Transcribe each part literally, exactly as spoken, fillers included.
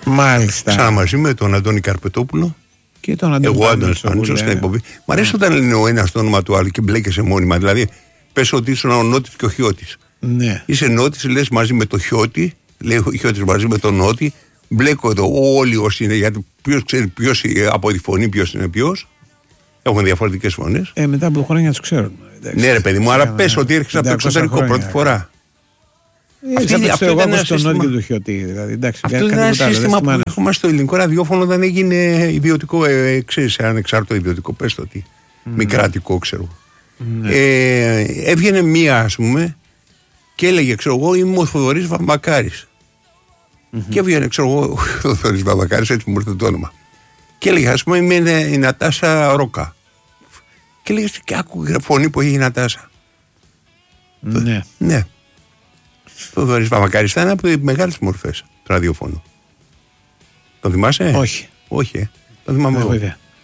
Μάλιστα. Ξαναμαζί με τον Αντώνη Καρπετόπουλο. Και τον Αντώνη. Εγώ, Αντώνη Πανούτσο, στην εκπομπή. Μ' αρέσει όταν λένε ο ένας το όνομα του άλλου και μπλέκεσαι μόνιμα. Δηλαδή, πες ότι ήσουν ο Νότης και ο Χιώτης. Ναι. Είσαι Νότης, λες μαζί με το Χιώτη, λέει ο Χιώτης μαζί με τον Νότη. Μπλέκω εδώ όλοι όσοι είναι, γιατί ποιος ξέρει ποιος από τη φωνή ποιος είναι ποιος. Έχουν διαφορετικές φωνές. Ε, μετά από χρόνια τους ξέρουν. Ναι, ρε παιδί μου, άρα πες ότι έρχεσαι από το εξωτερικό πρώτη φορά. Ε, αυτή, αυτό ήταν ένα σύστημα. Νότι και του Χιώτη, δηλαδή, εντάξει, αυτό ήταν ένα σύστημα που έχουμε στο ελληνικό ραδιόφωνο όταν έγινε ιδιωτικό, ε, ξέρεις, ανεξάρτητο ιδιωτικό, πες το τι, mm. μη κρατικό, ξέρω. Mm. Ε, έβγαινε μία, ας πούμε, και έλεγε, ξέρω εγώ, είμαι ο Θοδωρής Βαμβακάρης. Mm-hmm. Και έβγαινε, ξέρω εγώ, ο Θοδωρής Βαμβακάρης, έτσι μου ήρθε το όνομα. Και έλεγε, ας πούμε, είμαι η Νατάσα Ρόκα. Και έλεγε, και άκουγε φωνή που έχει η Νατάσα. Ναι. Ναι. Το Θοδωρής Βαμβακάρης ήταν από τις μεγάλες μορφές του ραδιοφώνου. Το θυμάσαι? Όχι. Όχι, ε. Το θυμάμαι εγώ.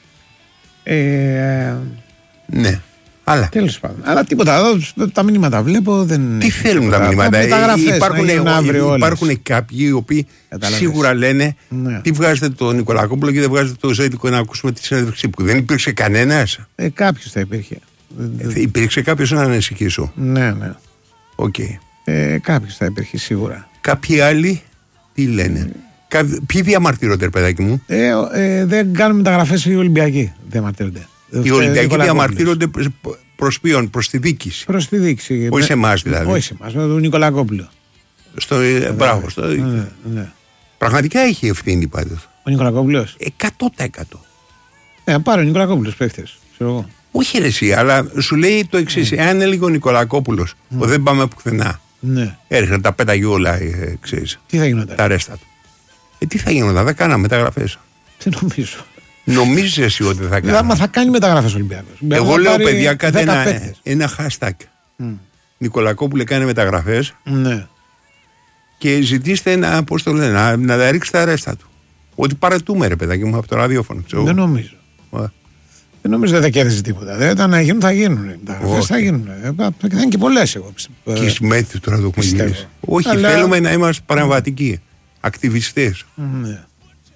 Ε, ναι. Αλλά. Τέλος πάντων. Αλλά τίποτα. Εδώ τα μηνύματα βλέπω. Δεν τι θέλουν τα μηνύματα? Υπάρχουν, υπάρχουν κάποιοι οι οποίοι καταλάβες. Σίγουρα λένε ναι. Τι βγάζετε τον Νικολακόπουλο και δεν βγάζετε το Ζέδικο να ακούσουμε τη συνέντευξή που δεν υπήρξε κανένας. Ε, κάποιος θα υπήρχε. Ε, υπήρξε κάποιος να ανησυχήσω. Ναι, ναι. Οκ. Okay. Ε, κάποιος θα υπήρχε σίγουρα. Κάποιοι άλλοι τι λένε? Mm. Κα... Ποιοι διαμαρτύρονται, παιδάκι μου? Ε, ε, δεν κάνουν μεταγραφές οι Ολυμπιακοί. Διαμαρτύρονται. Οι Ολυμπιακοί διαμαρτύρονται προς ποιον? Προς τη δίκηση. Προς τη δίκηση. Όχι σε εμάς δηλαδή. Όχι σε εμάς, με τον Νικολακόπουλο. Στο, ε, μπράβο. Στο... Ναι, ναι. Πραγματικά έχει ευθύνη πάντως. Ο Νικολακόπουλος. εκατό τοις εκατό. Ε, πάρε ο Νικολακόπουλος παίχτες. Όχι ρε εσύ, αλλά σου λέει το εξής. Mm. Εάν έλεγε ο Νικολακόπουλος mm. ότι δεν πάμε πουθενά, ναι. έρχεται τα πέταγε όλα, ε, ξέρεις. Τι θα γινόταν? Τα ρέστα του. Ε, τι θα γινόταν, δεν κάναμε μεταγραφές. Δεν νομίζω. Νομίζεις εσύ ότι θα κάνει? Μα θα κάνει μεταγραφές ο Ολυμπιακός. Εγώ λέω παιδιά κάτι ένα, ένα hashtag. Mm. Νικολακόπουλε κάνει μεταγραφές ναι. και ζητήστε να, πώς το λένε, να, να τα ρίξει τα ρέστα του. Ότι παρετούμε ρε παιδάκι μου από το ραδιόφωνο. Ξέρω. Δεν νομίζω. Α. Δεν νομίζω ότι δεν θα κέρδιζε τίποτα. Δεν θα γίνουν, θα γίνουν. Okay. Θα γίνουν. Και θα είναι και πολλές εγώ. Και smith τώρα το έχουμε γυρίσει. Όχι, αλλά... θέλουμε να είμαστε παρεμβατικοί. Ακτιβιστές. Ναι.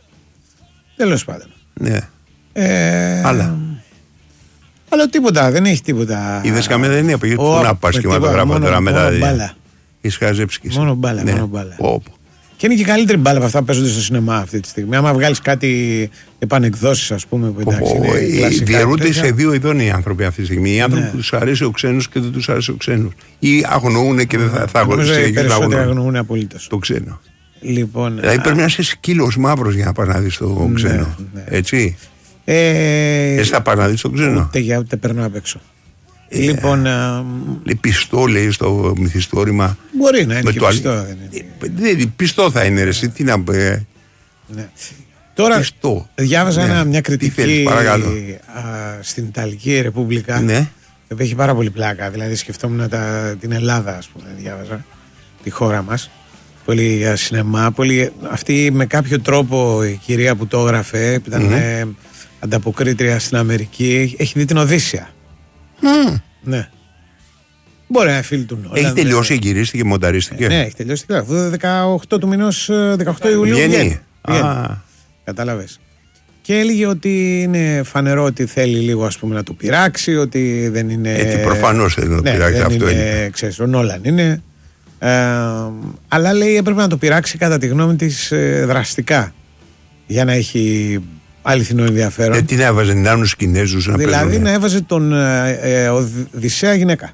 Τέλος πάντων. Ναι. Ε... Αλλά. Αλλά τίποτα, δεν έχει τίποτα. Είδες καμία δεν είναι. Πού να πας και μάτω τώρα μετά. Είσαι χαζέψικης. Μόνο μπάλα. Ναι. Μόνο μπάλα. Όπου. Και είναι και καλύτερη μπάλα από αυτά που παίζονται στο σινεμά αυτή τη στιγμή. Άμα βγάλεις κάτι επανεκδόσεις, ας πούμε. Που εντάξει, διαιρούνται σε δύο ειδών οι άνθρωποι αυτή τη στιγμή. Οι άνθρωποι ναι. που τους αρέσει ο ξένος και δεν τους αρέσει ο ξένος. Ή αγνοούν και δεν θα, θα αγνοούν. αγνοούν απολύτως. Το ξένο. Λοιπόν, δηλαδή πρέπει να είσαι σκύλος μαύρος για να πας να δεις το ξένο. Ναι, ναι. Έτσι. Ε, Εσύ θα πας να δεις το ξένο? Ούτε για ούτε περνώ απ' έξω. Ε, λοιπόν, α, πιστό λέει στο μυθιστόρημα. Μπορεί να είναι και πιστό. Αλ... Δεν είναι. Πιστό θα είναι ρε, εσύ, τι να πει. Ναι. Τώρα πιστό. Διάβαζα ναι. μια κριτική θέλεις, α, στην Ιταλική Ρεπούμπλικα. Ναι. που έχει πάρα πολύ πλάκα. Δηλαδή σκεφτόμουν τα, την Ελλάδα, ας πούμε, διάβαζα, τη χώρα μας. Πολύ για σινεμά. Πολύ, αυτή με κάποιο τρόπο η κυρία που το έγραφε, που ήταν mm-hmm. ανταποκρίτρια στην Αμερική, έχει δει την Οδύσσια. Mm. Ναι. Μπορεί να φίλει του Νόλαν. Έχει τελειώσει, εγγυρίστηκε, μονταρίστηκε. Ε, ναι, έχει τελειώσει. δεκαοκτώ του μηνός, δεκαοκτώ Ιουλίου βγαίνει. Κατάλαβες. Και έλεγε ότι είναι φανερό ότι θέλει λίγο, ας πούμε, να το πειράξει, ότι δεν είναι. Έτσι, προφανώς θέλει να το ναι, πειράξει, αυτό είναι. είναι. Ξέρεις, ο Νόλαν είναι. Ε, αλλά λέει έπρεπε να το πειράξει κατά τη γνώμη της ε, δραστικά για να έχει αληθινό ενδιαφέρον. Γιατί να έβαζε νάνους Κινέζους να δηλαδή παίζουν. να έβαζε τον ε, ε, Οδυσσέα γυναίκα.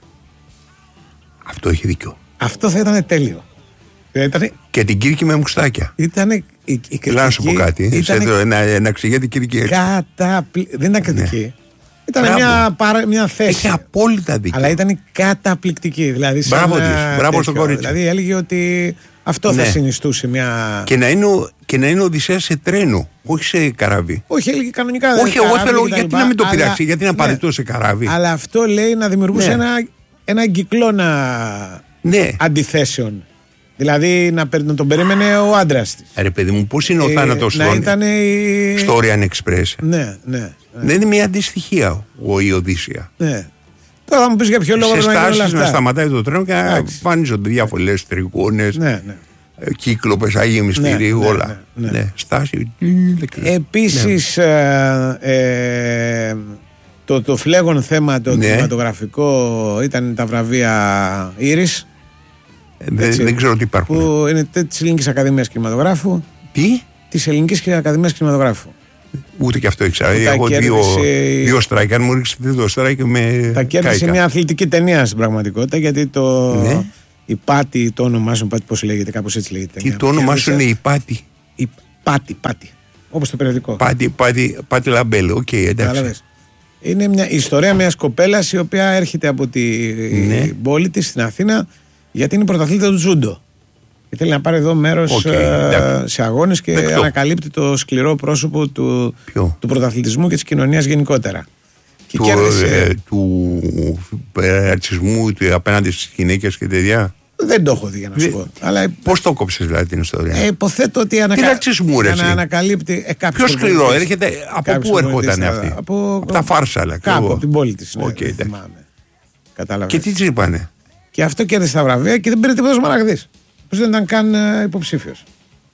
Αυτό έχει δίκιο. Αυτό θα ήταν τέλειο. Ήτανε... Και την Κύρκη με μουστάκια. Ήτανε η, η κριτική. Λά να σου πω κάτι. Ήτανε... Σε ένα, ένα ξηγέ την Κύρκη έτσι. Καταπλη... Δεν ήταν κριτική. Ναι. Ήταν μια, παρα... μια θέση. Έχει απόλυτα δίκιο. Αλλά ήταν καταπληκτική. Δηλαδή, μπράβο της. Μπράβο στο κορίτσι. Δηλαδή έλεγε ότι αυτό ναι. θα συνιστούσε μια. Και να είναι ο, και να είναι ο Οδυσσέας σε τρένο, όχι σε καράβι. Όχι, έλεγε κανονικά. Όχι, εγώ θέλω. Γιατί να μην το πειράξει, γιατί να παραιτώ σε καράβι. Αλλά αυτό λέει να δημιουργούσε ένα, ένα κυκλώνα ναι. αντιθέσεων. Δηλαδή να, να τον περίμενε ο άντρας της. Ρε παιδί μου, πώς είναι ο ε, θάνατος να ήταν η... στο Orient Express. Ναι, ναι, ναι. Δεν είναι μια αντιστοιχεία ο η Οδύσσια. Ναι. Τώρα θα μου πεις για ποιο λόγο σε να στάσεις να σταματάει το τρένο και να εμφανίζονται διάφορες τριγώνες. Ναι, ναι. κύκλο, πες, Άγιο Μυστήριο, ναι, όλα. Ναι, ναι. Ναι, στάση. Επίσης, ναι. ε, ε, το, το φλέγον θέμα το ναι. κινηματογραφικό ήταν τα βραβεία Ήρης. Δεν, δεν ξέρω τι υπάρχουν. Που είναι της Ελληνικής Ακαδημίας Κινηματογράφου. Τι? Της Ελληνικής Ακαδημίας Κινηματογράφου. Ούτε και αυτό ήξερα. Έχω δύο, δύο στράικ. Αν μου ρίξετε δύο στράικ με. Τα κέρδισε μια αθλητική ταινία στην πραγματικότητα, γιατί το. Ναι. Η Πάτη, το όνομά σου, Πάτη, πώς λέγεται, κάπως έτσι λέγεται. Τι το όνομά σου είναι η Πάτη. Η Πάτη, Πάτη. Όπως το περιοδικό. Πάτη, Πάτη, Πάτη Λαμπέλο. Οκ, okay, εντάξει. Κατάλαβες. Είναι μια ιστορία μιας κοπέλας η οποία έρχεται από την ναι. πόλη της στην Αθήνα, γιατί είναι πρωταθλήτρια του τζούντο. Και θέλει να πάρει εδώ μέρος okay, ε, σε αγώνες και δεκτό. Ανακαλύπτει το σκληρό πρόσωπο του, του πρωταθλητισμού και της κοινωνίας γενικότερα. Και του, κέρδισε... ε, του ρατσισμού απέναντι στις γυναίκες και τέτοια. Δεν το έχω δει, για να σου πω. Αλλά... Πώς το κόψες δηλαδή την ιστορία? Ε, υποθέτω ότι αнаκα... τι ρατσισμού ρε, να ανακαλύπτει ε, πιο σκληρό έρχεται. Από πού έρχονταν αυτή? Από, από τα φάρσαλα. Κάπου από την πόλη της, ναι, okay, θυμάμαι. Κατάλαβες. Και τι της είπανε? Και αυτό κέρδισε τα βραβεία και δεν πήρε τίποτα Σμαραγδής. Πώς δεν ήταν καν uh, υποψήφιος.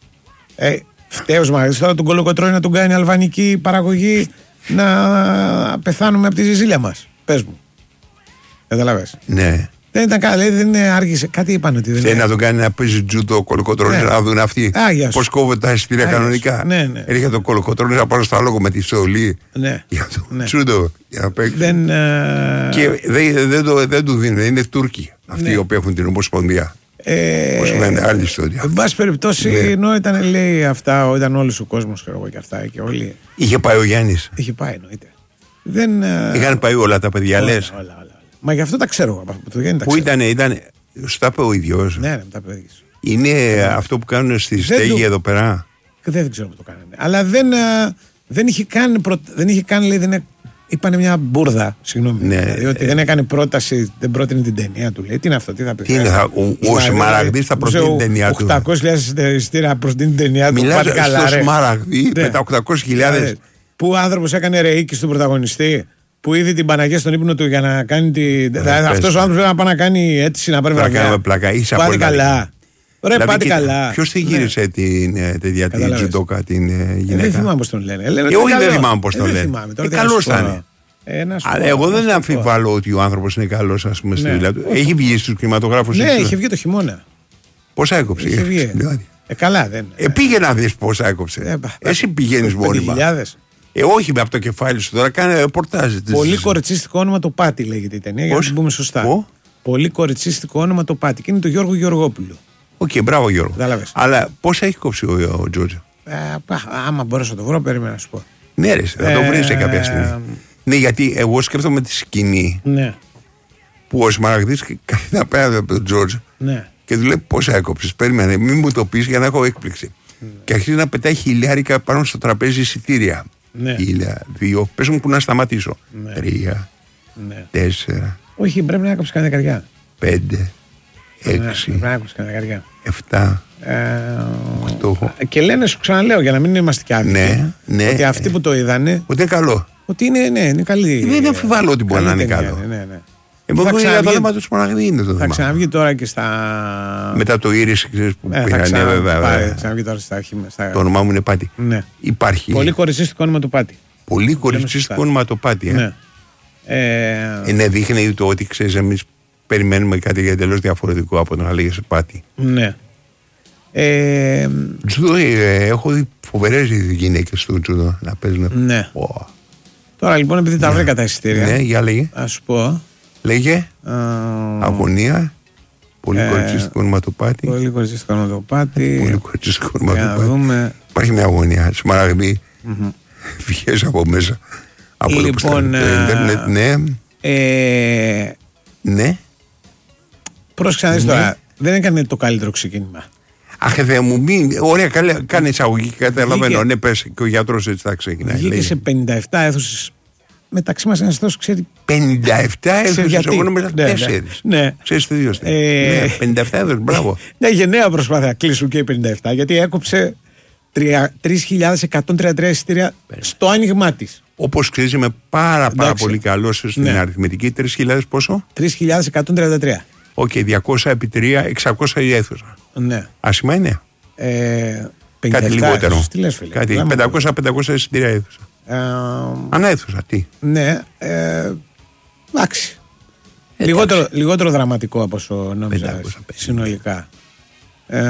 Ε, φταίει ο Σμαραγδής τώρα τον κολοκοτρώνει να τον κάνει αλβανική παραγωγή, να πεθάνουμε από τη ζυζίλια μας? Πες μου. Καταλαβες. Ναι. Δεν ήταν καλά, δεν άργησε. Κάτι είπαν ότι δεν. Θέλει να τον κάνει να παίζει τζούτο κολοκοτρώνει, ναι. Να δουν αυτοί πώς κόβονται τα εισιτήρια κανονικά. Ναι, ναι. Έρχεται τον κολοκοτρώνει να πάρω στο άλογο με τη στολή. Ναι. Για το ναι. τζούτο. Για να παίξει. Δεν, uh... Και δεν, δεν, το, δεν του δίνουν. Είναι Τούρκοι αυτοί ναι. οι οποίοι έχουν την Ομοσπονδία. Ε, Πώς σημαίνει άλλη ιστορία. Εν πάση περιπτώσει, ναι. ενώ ήταν, λέει, αυτά, ήταν όλος ο κόσμος και αυτά και όλοι. Είχε πάει ο Γιάννης. Είχε πάει, εννοείται. Δεν, είχαν πάει όλα τα παιδιά, όλα, λες. Όλα, όλα, όλα. Μα γι' αυτό τα ξέρω. Το Γιάννη τα Πού ήταν, ήταν. Σου τα είπε ο ίδιος. Ναι, ναι, τα είπε. Είναι ναι. αυτό που κάνουν στη στέγη το... εδώ πέρα. Δεν ξέρω που το κάνανε. Αλλά δεν, δεν είχε καν, προ... δεν είχε καν, λέει, δεν... είπανε μια μπουρδα, συγγνώμη. Ναι, δηλαδή, ότι ε... δεν έκανε πρόταση, δεν πρότεινε την ταινία του. Λέει. Τι είναι αυτό, τι θα πει. Τι είναι, θα, ο, ο Σμαραγδής θα προτείνει την ταινία του. οκτακόσιες χιλιάδες εισιτήρια προτείνει την ταινία του. Μιλάς στο Σμαραγδί με τα οκτακόσιες χιλιάδες. Που ο άνθρωπος έκανε ρεΐκι στον πρωταγωνιστή, που είδε την Παναγία στον ύπνο του για να κάνει τη. Αυτός ο άνθρωπος πρέπει να πάει να κάνει αίτηση να πάρει βραβεία. Πάτε καλά. Ρε, δηλαδή, πάτε καλά. Ποιος τη γύρισε ναι. την τέτοια την Τζουντόκα, την γυναίκα? Δεν θυμάμαι πώς τον λένε. Εγώ δεν θυμάμαι πώς τον λένε. Καλός θα είναι. Αλλά εγώ δεν αμφιβάλλω ότι ο άνθρωπος είναι καλός, ας πούμε, στη δουλειά του. Έχει βγει στους κινηματογράφους? Ναι, είχε βγει το χειμώνα. Πόσα έκοψε? Είχε βγει. Ε, καλά, δεν. Πήγε να δεις πόσα έκοψε. Εσύ πηγαίνεις μόνιμα. Ε, όχι με από το κεφάλι σου τώρα, κάνε ρεπορτάζ. Πολύ κοριτσίστικο όνομα το Πάτη λέγεται η ταινία, για να την πούμε σωστά. Ο? Πολύ κοριτσίστικο όνομα το Πάτη. Και είναι το Γιώργο Γεωργόπουλο. Οκ, okay, μπράβο Γιώργο. Κατάλαβες. Αλλά πόσα έχει κόψει ο, ο Τζόρτζο? Ε, άμα μπορέσω να το βρω, περίμενα να σου πω. Ναι, ρε, θα το βρει σε κάποια στιγμή. Ε, ναι, γιατί εγώ σκέφτομαι τη σκηνή ναι. που ο Σμαραγδής καθίσει απέναντι από τον Τζόρτζο ναι. και του λέει πόσα έκοψε. Περίμενε, μην μου το πει για να έχω έκπληξη. Ναι. Και αρχίζει να πετάει χιλιάρικα πάνω στο τραπέζι εισιτήρια. Ναι. Χίλια, δύο, πες μου που να σταματήσω. Ναι. Τρία, ναι. Τέσσερα. Όχι, πρέπει να έκοψε κανένα καρδιά. Πέντε, έξι, πρέπει να έκοψε κανένα καρδιά. Εφτά, ε, οκτώ. Και λένε, σου ξαναλέω, για να μην είμαστε κι άδικοι, ναι, ναι, ότι αυτοί που το είδανε. Ότι είναι καλό. Ότι είναι, ναι, είναι καλή. Δεν αμφιβάλλω ότι μπορεί να είναι καλό. Ναι, ναι, ναι. Εγώ θα ξαναβγεί... το θέμα του Σμαραγδί είναι το θέμα. Θα ξαναβγεί τώρα και στα. Μετά το Ήρης, ξέρεις που ε, πήγαν. Θα βέβαια. ξαναβγεί τώρα στα αρχή. Το όνομά μου είναι Πάτη. Ναι. Υπάρχει. Πολύ κοριτσίστικο όνομα του Πάτη. Πολύ κοριτσίστικο όνομα το Πάτη. Ε. Ναι. Ε... Ε, ναι, δείχνει το ότι ξέρεις, εμείς περιμένουμε κάτι για εντελώς διαφορετικό από το να λέγεσαι Πάτη. Ναι. Ε... Τζουδο, ε, έχω δει φοβερές γυναίκες στο τζουδο να παίζουν. Ναι. Oh. Τώρα λοιπόν, επειδή τα ναι. βρήκα τα εισιτήρια. Ναι, για λέγε. Ας σου πω. Λέγε. Uh... Αγωνία. Πολύ ε... κοριτσίστικο όνομα το Πάτη. Πολύ κοριτσίστικο όνομα το Πάτη. Πολύ κοριτσίστικο όνομα το Πάτη. Δούμε... Υπάρχει μια αγωνία. Σμαραγδί. Mm-hmm. Βγες από μέσα. Από λοιπόν, το ίντερνετ, ναι. Ε... Ναι. Πρόσεξε να δεις ναι. τώρα. Δεν έκανε το καλύτερο ξεκίνημα. Αχ, δε μου, μην. Ωραία, κάνε εισαγωγή. Καταλαβαίνω. Ναι, πες και ο γιατρός έτσι θα ξεκινάει. Βγήκε σε πενήντα επτά αίθουσες. Μεταξύ μας ένας τόσο ξέρει. πενήντα επτά αίθουσες. Εγώ νόμιζα τέσσερις. Ναι. Ξέρεις τι δύο. Ναι, πενήντα επτά αίθουσες. Μπράβο. Μια γενναία προσπάθεια να κλείσουν και οι πενήντα επτά. Γιατί έκοψε τρεις χιλιάδες εκατόν τριάντα τρία εισιτήρια στο άνοιγμά της. Όπως ξέρεις, είμαι πάρα, πάρα πολύ καλός στην ναι. αριθμητική. τρεις χιλιάδες πόσο? τρεις χιλιάδες εκατόν τριάντα τρία. Οκ, okay, διακόσια επί τρία, εξακόσια η αίθουσα. Ναι. Άσχημα είναι. Ε, Κάτι λιγότερο. Τι λες, φίλε. Κάτι πεντακόσια πεντακόσια εισιτήρια έδωσα. Ε, Ανά έδωσα, τι. Ναι, ε, εντάξει. Λιγότερο, λιγότερο δραματικό από όσο νόμιζα συνολικά. Ε,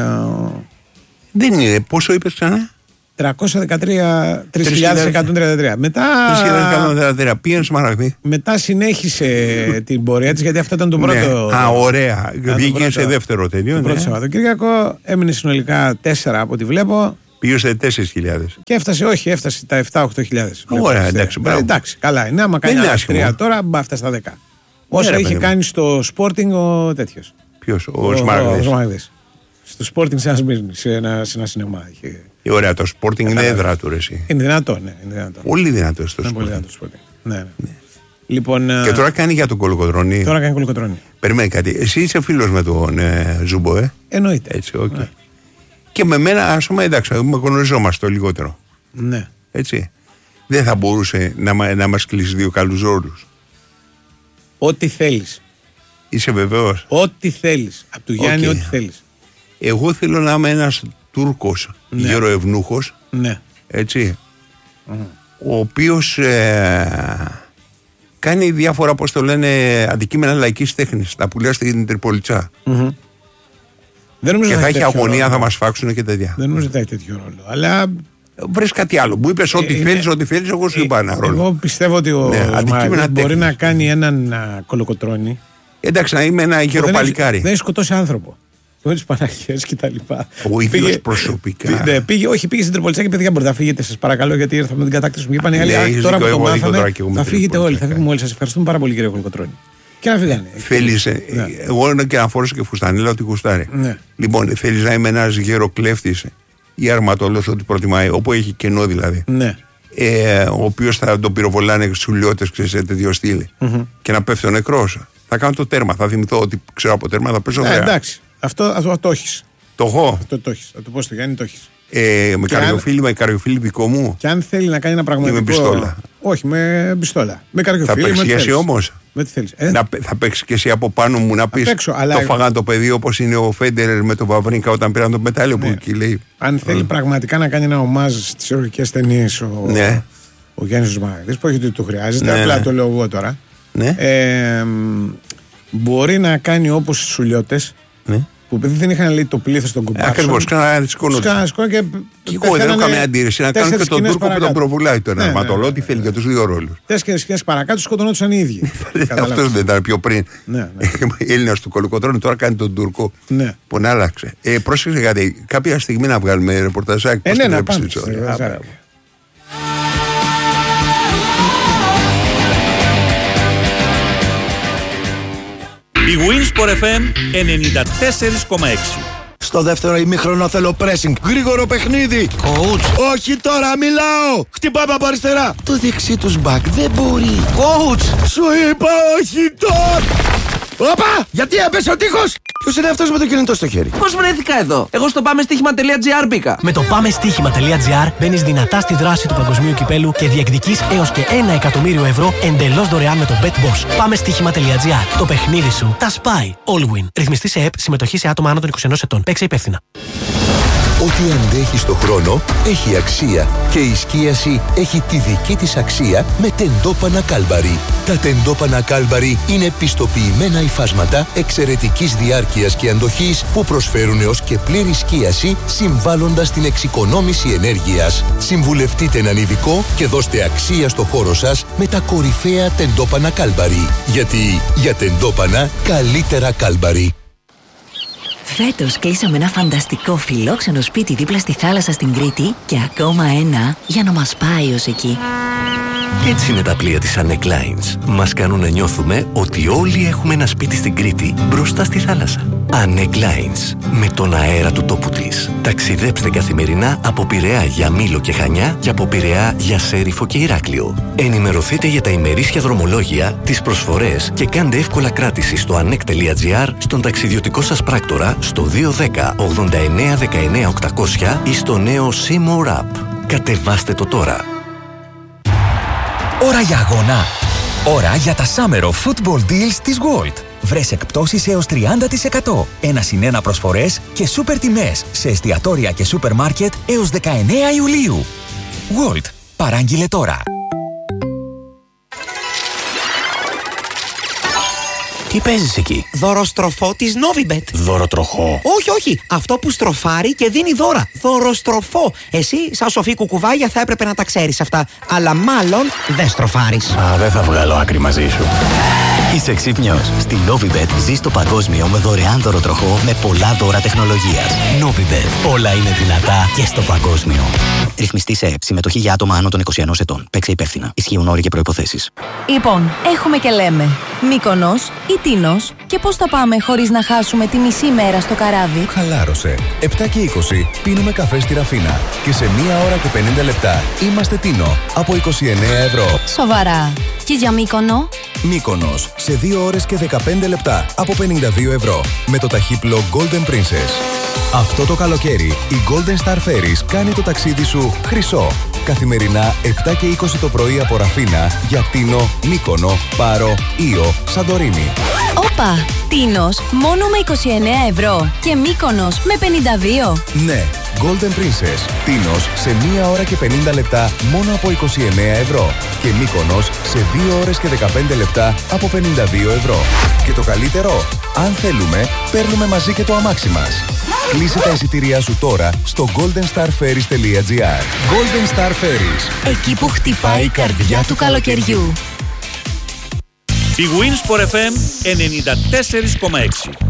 Δεν είναι. Πόσο είπες ξανά? τριακόσια δεκατρία, τρεις χιλιάδες εκατόν τριάντα τρία. Μετά, τρεις χιλιάδες εκατόν τριάντα τρία. Πήγαινε Σμαραγδί. Μετά συνέχισε την πορεία της, γιατί αυτό ήταν το πρώτο. Ναι. Α, ωραία. Βγήκε σε δεύτερο τελείω. Το πρώτο ναι. Σαββατοκύριακο. Έμεινε συνολικά τέσσερα από ό,τι βλέπω. Πήγε σε τέσσερις χιλιάδες. Και έφτασε, όχι, έφτασε τα επτά οκτώ χιλιάδες. Ωραία, εντάξει. Ε, εντάξει, καλά είναι. Άμα κάνει τρία τώρα, μπα αυτά στα δέκα. Όσα είχε κάνει στο Sporting ο τέτοιος. Ποιος, ο Σμαραγδής. Στο Sporting σε ένα Σμύρνη, σε ένα, σε ένα σινεμά. Είχε... Ωραία, το Sporting είναι έδρα του, εσύ. Είναι δυνατό, ναι. Είναι δυνατό. Πολύ δυνατό στο Sporting. Πολύ δυνατό το Sporting. Ναι, ναι. Ναι. Λοιπόν, και τώρα κάνει για τον Κολοκοτρώνη. Τώρα κάνει Κολοκοτρώνη. Περιμένει κάτι. Εσύ είσαι φίλος με τον ε, Ζούμπο, ε. Εννοείται. Έτσι, okay. Ναι. Και με μένα, ας πούμε, εντάξει, με γνωριζόμαστε το λιγότερο. Ναι. Έτσι. Δεν θα μπορούσε να, να μας κλείσει δύο καλούς ρόλους. Ό,τι θέλεις. Είσαι βεβαίως? Ό,τι θέλεις. Από του Γιάννη, okay. Ό,τι θέλεις. Εγώ θέλω να είμαι ένας Τούρκος, ναι. Γεροευνούχος, ναι. Έτσι, mm. ο οποίος ε, κάνει διάφορα, πώς το λένε, αντικείμενα λαϊκής τέχνης, τα πουλιά στην Τριπολιτσά. Mm-hmm. Δεν και θα έχει αγωνία, ρόλο. Θα μας φάξουν και τέτοια. Δεν νομίζω ότι θα έχει τέτοιο ρόλο, αλλά... Βρες κάτι άλλο. Μου είπες ό,τι ε, θέλεις, ό,τι θέλεις, εγώ σου είπα ένα ρόλο. Εγώ πιστεύω ότι ο ναι, Μαραγδής μπορεί να κάνει έναν α, Κολοκοτρώνη. Εντάξει, να είμαι ένα γεροπαλικάρι. Δεν έχει σκοτώσει άνθρωπο. Με τις Παναγιές και τα λοιπά. Ο ίδιος προσωπικά. Πήγε, ναι, πήγε, όχι, πήγε στην Τριπολιτσά και παιδιά, μπορείτε να φύγετε, σας παρακαλώ, γιατί ήρθαμε με την κατάκτηση μου. Είπαν οι άλλοι, τώρα που το μάθαμε, θα φύγετε όλοι. Θα φύγουμε όλοι. Σας ευχαριστούμε πάρα πολύ, κύριε Κολοκοτρώνη. Και να φύγανε. Θέλεις, ναι. Εγώ και να φορέσω και φουστανίλα, ότι γουστάρει. Ναι. Λοιπόν, θέλεις να είμαι ένας γεροκλέφτης ή αρματολός, ό,τι προτιμάει, όπου έχει κενό δηλαδή. Ναι. Ε, ο οποίος θα τον πυροβολάνε σουλιώτες, ξέρεις, σε τέτοιο στήλι. Mm-hmm. Και να πέφτει ο νεκρός. Θα κάνω το τέρμα. Θα θυμηθώ ότι ξέρω από τέρμα, θα πέσω. Ε, εντάξει. Αυτό, αυτό το έχεις. Το έχω. Αυτό το έχεις. Θα το πω στο Γιάννη, το έχεις. Ε, με καρδιοφίλι, με καρδιοφίλι δικό μου. Και αν θέλει να κάνει ένα πραγματικό. Ή με πιστόλα. Όχι, με πιστόλα. Με καρδιοφίλι. Θα παίξει και εσύ όμως. Με τι θέλεις. Ε? Να, θα παίξει και εσύ από πάνω μου να πεις παίξω, αλλά... το φαγάν το παιδί, όπως είναι ο Φέντερερ με τον Βαβρίνκα όταν πήραν το μετάλλιο, ναι. Που εκεί λέει. Αν θέλει mm. πραγματικά να κάνει ένα ομάζ στις ερωτικές ταινίες ο, ναι. ο Γιάννης Μαραγδής, που όχι ότι του χρειάζεται, ναι, απλά ναι. Το λέω εγώ τώρα. Ναι. Ε, μπορεί να κάνει όπως οι Σουλιώτες. Ναι. Που επειδή δεν είχαν λέει το πλήθος των κουμπάσεων. Ακριβώς, ξανασηκώνω. Και, και εγώ δεν έχω καμία αντίρρηση να κάνω και τον Τούρκο παρακάτω. Που τον προβουλάει τον αρματολό, τι θέλει για τους δύο ρόλους. Τέσσερις σκηνές παρακάτω σκοτωνόντουσαν οι ίδιοι. Αυτός δεν ήταν πιο πριν. Έλληνας του Κολοκοτρώνη, τώρα κάνει τον Τούρκο. Που να άλλαξε. Πρόσεξε κάτι, κάποια στιγμή να βγάλουμε ρεπορταζάκι. Ε, ναι, να πάμε. Η Winsport εφ εμ ενενήντα τέσσερα κόμμα έξι. Στο δεύτερο ημίχρονο θέλω pressing. Γρήγορο παιχνίδι. Coach. Όχι τώρα, μιλάω. Χτυπάμε από αριστερά. Το δεξί τους μπακ δεν μπορεί. Coach. Σου είπα όχι τώρα. Όπα! Γιατί έπεσε ο τείχος! Ποιος είναι αυτός με το κινητό στο χέρι? Πώς βρέθηκα εδώ? Εγώ στο πάμε στοίχημα τελεία τζι άρ μπήκα. Με το πάμε στοίχημα τελεία τζι άρ μπαίνεις δυνατά στη δράση του παγκοσμίου κυπέλου και διεκδικείς έως και ένα εκατομμύριο ευρώ εντελώς δωρεάν με το BetBoss. Πάμε στοίχημα τελεία τζι άρ. Το παιχνίδι σου τα σπάει. Allwin. Ρυθμιστή σε ΕΠ, συμμετοχή σε άτομα άνω των είκοσι ενός ετών. Παίξε υπεύθυνα. Ό,τι αντέχει στο χρόνο έχει αξία και η σκίαση έχει τη δική της αξία με τεντόπανα Κάλμπαρι. Τα τεντόπανα Κάλμπαρι είναι πιστοποιημένα υφάσματα εξαιρετικής διάρκειας και αντοχής που προσφέρουν έως και πλήρη σκίαση συμβάλλοντας την εξοικονόμηση ενέργειας. Συμβουλευτείτε έναν ειδικό και δώστε αξία στο χώρο σας με τα κορυφαία τεντόπανα Κάλμπαρι. Γιατί για τεντόπανα καλύτερα Κάλμπαρι. Φέτος κλείσαμε ένα φανταστικό φιλόξενο σπίτι δίπλα στη θάλασσα στην Κρήτη και ακόμα ένα για να μας πάει ως εκεί. Έτσι είναι τα πλοία της Annec Lines. Μας κάνουν να νιώθουμε ότι όλοι έχουμε ένα σπίτι στην Κρήτη μπροστά στη θάλασσα. Annec Lines. Με τον αέρα του τόπου της. Ταξιδέψτε καθημερινά από Πειραιά για Μήλο και Χανιά και από Πειραιά για Σέριφο και Ηράκλειο. Ενημερωθείτε για τα ημερήσια δρομολόγια, τις προσφορές και κάντε εύκολα κράτηση στο annec τελεία τζι άρ, στον ταξιδιωτικό σας πράκτορα, στο δύο ένα μηδέν ογδόντα εννέα δεκαεννέα οκτακόσια ή στο νέο Seymour App. Κατεβάστε το τώρα. Ώρα για αγώνα. Ώρα για τα Summer of Football Deals της Gold. Βρες εκπτώσεις έως τριάντα τοις εκατό. Ένα συν ένα προσφορές και σούπερ τιμές σε εστιατόρια και σούπερ μάρκετ έως δεκαεννέα Ιουλίου. World. Παράγγειλε τώρα. Τι παίζεις εκεί? Δωροστροφό της Novibet. Δωροτροχό? Όχι, όχι. Αυτό που στροφάρει και δίνει δώρα. Δωροστροφό. Εσύ, σαν σοφή κουκουβάγια, θα έπρεπε να τα ξέρεις αυτά. Αλλά μάλλον δεν στροφάρεις. Α, δεν θα βγάλω άκρη μαζί σου. Είσαι ξύπνιος. Στη Novibet ζεις το παγκόσμιο με δωρεάν δωροτροχό με πολλά δώρα τεχνολογίας. Novibet. Όλα είναι δυνατά και στο παγκόσμιο. Ρυθμιστή σε ΕΠ. Συμμετοχή για άτομα άνω των είκοσι ενός ετών. Παίξε υπεύθυνα. Ισχύουν όροι και προϋποθέσεις. Λοιπόν, έχουμε και λέμε. Μύκονος ή Τίνος, και πώς θα πάμε χωρίς να χάσουμε τη μισή μέρα στο καράβι? Χαλάρωσε. επτά και είκοσι πίνουμε καφέ στη Ραφίνα. Και σε μία ώρα και πενήντα λεπτά είμαστε Τίνο από είκοσι εννέα ευρώ. Σοβαρά. Και για Μύκονο? Μύκονος σε δύο ώρες και δεκαπέντε λεπτά από πενήντα δύο ευρώ. Με το ταχύπλο Golden Princess. Αυτό το καλοκαίρι η Golden Star Ferries κάνει το ταξίδι σου χρυσό. Καθημερινά επτά και είκοσι το πρωί από Ραφίνα για Τίνο, Μύκονο, Πάρο, Ήο, Σαντορίνη. Όπα! Τίνος μόνο με είκοσι εννέα ευρώ και Μύκονος με πενήντα δύο. Ναι, Golden Princess. Τίνος σε μία ώρα και πενήντα λεπτά μόνο από είκοσι εννέα ευρώ. Και Μύκονος σε δύο ώρες και δεκαπέντε λεπτά από πενήντα δύο ευρώ. Και το καλύτερο, αν θέλουμε, παίρνουμε μαζί και το αμάξι μας. Κλείσε τα εισιτήριά σου τώρα στο golden star ferries τελεία gr. Golden Star Ferries. Εκεί που χτυπάει η καρδιά του καλοκαιριού. Η Winsport εφ εμ ενενήντα τέσσερα κόμμα έξι.